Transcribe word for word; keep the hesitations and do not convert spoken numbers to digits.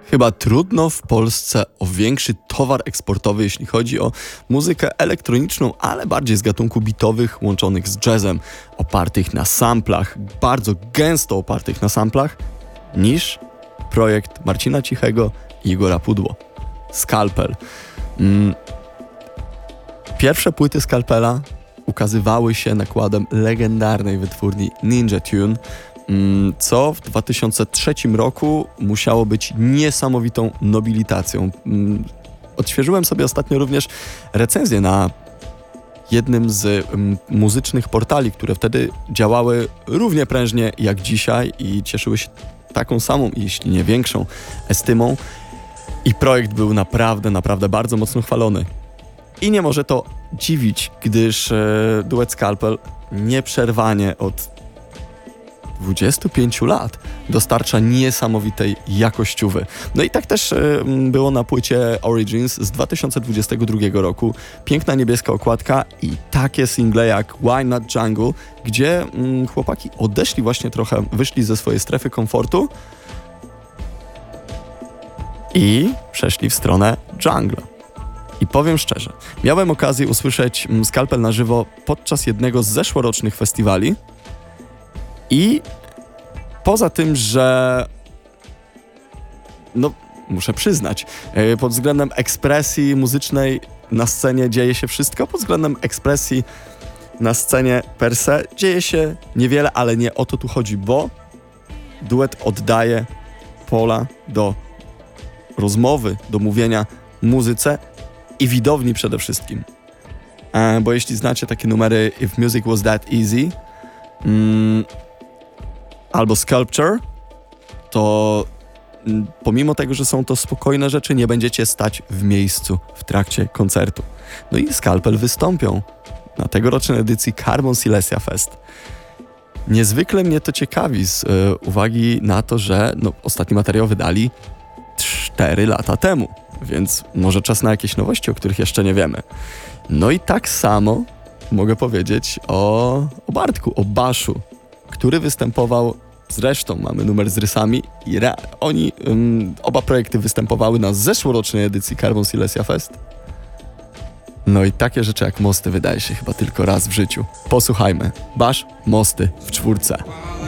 Chyba trudno w Polsce o większy towar eksportowy, jeśli chodzi o muzykę elektroniczną, ale bardziej z gatunku beatowych łączonych z jazzem, opartych na samplach, bardzo gęsto opartych na samplach, niż projekt Marcina Cichego i Igora Pudło. Skalpel. Mm. Pierwsze płyty Skalpela ukazywały się nakładem legendarnej wytwórni Ninja Tune, co w dwa tysiące trzecim roku musiało być niesamowitą nobilitacją. Odświeżyłem sobie ostatnio również recenzję na jednym z muzycznych portali, które wtedy działały równie prężnie jak dzisiaj i cieszyły się taką samą, jeśli nie większą estymą. I projekt był naprawdę, naprawdę bardzo mocno chwalony. I nie może to dziwić, gdyż e, duet Skalpel nieprzerwanie od dwudziestu pięciu lat dostarcza niesamowitej jakościówy. No i tak też y, było na płycie Origins z dwa tysiące dwudziestego drugiego roku. Piękna niebieska okładka i takie single jak Why Not Jungle, gdzie y, chłopaki odeszli właśnie trochę, wyszli ze swojej strefy komfortu i przeszli w stronę jungle. I powiem szczerze, miałem okazję usłyszeć y, Skalpel na żywo podczas jednego z zeszłorocznych festiwali. I poza tym, że no muszę przyznać, pod względem ekspresji muzycznej na scenie dzieje się wszystko, pod względem ekspresji na scenie per se dzieje się niewiele, ale nie o to tu chodzi, bo duet oddaje pola do rozmowy, do mówienia muzyce i widowni przede wszystkim. E, bo jeśli znacie takie numery If Music Was That Easy, mm, albo Sculpture, to pomimo tego, że są to spokojne rzeczy, nie będziecie stać w miejscu w trakcie koncertu. No i Skalpel wystąpią na tegorocznej edycji Carbon Silesia Fest. Niezwykle mnie to ciekawi z y, uwagi na to, że no, ostatni materiał wydali cztery lata temu, więc może czas na jakieś nowości, o których jeszcze nie wiemy. No i tak samo mogę powiedzieć o, o Bartku, o Baszu, który występował, zresztą mamy numer z rysami i re, oni, um, oba projekty występowały na zeszłorocznej edycji Carbon Silesia Fest. No i takie rzeczy jak Mosty wydaje się chyba tylko raz w życiu. Posłuchajmy. Basz, Mosty w czwórce.